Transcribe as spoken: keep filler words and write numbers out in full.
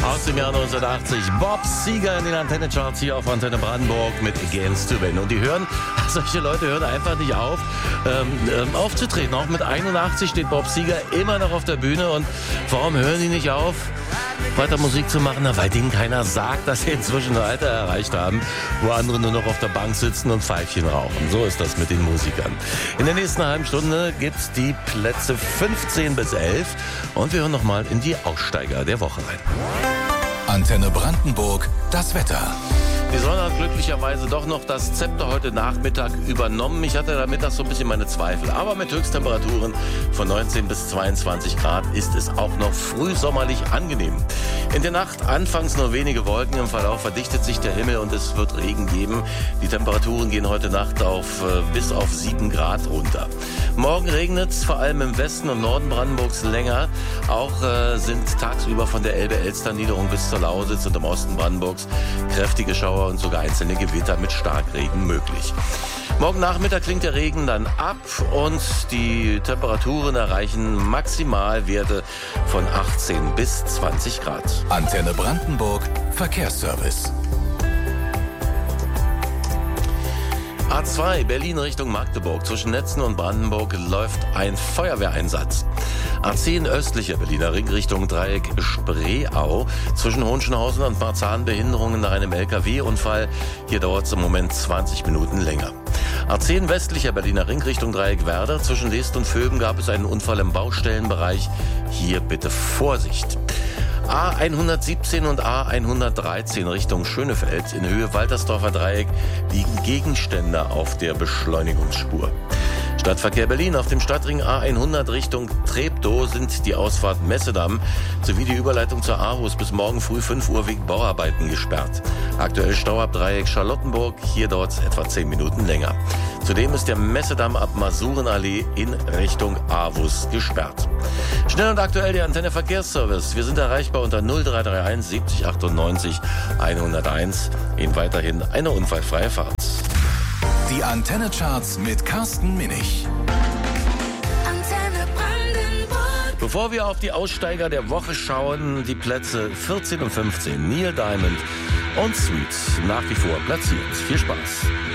Aus dem Jahr neunzehnhundertachtzig, Bob Seger in den Antenne-Charts hier auf Antenne Brandenburg mit Against to Win. Und die hören, solche Leute hören einfach nicht auf, ähm, ähm, aufzutreten. Auch mit einundachtzig steht Bob Seger immer noch auf der Bühne. Und warum hören die nicht auf, weiter Musik zu machen? Na, weil denen keiner sagt, dass sie inzwischen ein Alter erreicht haben, wo andere nur noch auf der Bank sitzen und Pfeifchen rauchen. So ist das mit den Musikern. In der nächsten halben Stunde gibt's die Plätze fünfzehn bis elf und wir hören nochmal in die Aussteiger der Woche rein. Antenne Brandenburg, das Wetter. Die Sonne hat glücklicherweise doch noch das Zepter heute Nachmittag übernommen. Ich hatte da mittags so ein bisschen meine Zweifel. Aber mit Höchsttemperaturen von neunzehn bis zweiundzwanzig Grad ist es auch noch frühsommerlich angenehm. In der Nacht anfangs nur wenige Wolken, im Verlauf verdichtet sich der Himmel und es wird Regen geben. Die Temperaturen gehen heute Nacht auf äh, bis auf sieben Grad runter. Morgen regnet es vor allem im Westen und Norden Brandenburgs länger. Auch äh, sind tagsüber von der Elbe-Elster-Niederung bis zur Lausitz und im Osten Brandenburgs kräftige Schauer und sogar einzelne Gewitter mit Starkregen möglich. Morgen Nachmittag klingt der Regen dann ab und die Temperaturen erreichen Maximalwerte von achtzehn bis zwanzig Grad. Antenne Brandenburg, Verkehrsservice. A zwei Berlin Richtung Magdeburg. Zwischen Netzen und Brandenburg läuft ein Feuerwehreinsatz. A zehn östlicher Berliner Ring Richtung Dreieck Spreeau. Zwischen Hohenschönhausen und Marzahn Behinderungen nach einem L K W-Unfall. Hier dauert es im Moment zwanzig Minuten länger. A zehn westlicher Berliner Ring Richtung Dreieck Werder. Zwischen Leest und Vöben gab es einen Unfall im Baustellenbereich. Hier bitte Vorsicht. A hundertsiebzehn und A hundertdreizehn Richtung Schönefeld. In Höhe Waltersdorfer Dreieck liegen Gegenstände auf der Beschleunigungsspur. Stadtverkehr Berlin. Auf dem Stadtring A hundert Richtung Treptow sind die Ausfahrt Messedamm sowie die Überleitung zur Aarhus bis morgen früh fünf Uhr wegen Bauarbeiten gesperrt. Aktuell Stau ab Dreieck Charlottenburg. Hier dauert es etwa zehn Minuten länger. Zudem ist der Messedamm ab Masurenallee in Richtung Aarhus gesperrt. Schnell und aktuell der Antenne Verkehrsservice. Wir sind erreichbar unter null drei drei eins siebzig achtundneunzig hunderteins. Ihnen weiterhin eine unfallfreie Fahrt. Die Antenne-Charts mit Carsten Minich. Antenne Brandenburg. Bevor wir auf die Aussteiger der Woche schauen, die Plätze vierzehn und fünfzehn. Neil Diamond und Sweet nach wie vor platziert. Viel Spaß.